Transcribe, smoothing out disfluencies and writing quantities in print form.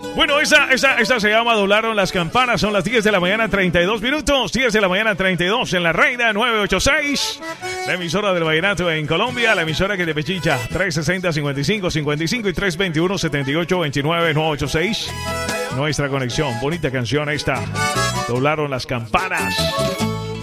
Bueno, esa se llama Doblaron las Campanas. Son las 10 de la mañana, 32 minutos. 10 de la mañana, 32 en la Reina 986. La emisora del vallenato en Colombia. La emisora que te pechicha. 360-55-55 y 321-7829 986. Nuestra conexión. Bonita canción esta. Doblaron las Campanas.